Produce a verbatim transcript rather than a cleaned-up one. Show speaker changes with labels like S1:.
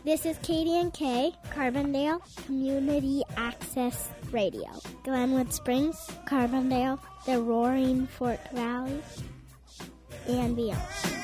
S1: This is Katie and Kay, Carbondale Community Access Radio. Glenwood Springs, Carbondale, the Roaring Fork Valley, and beyond.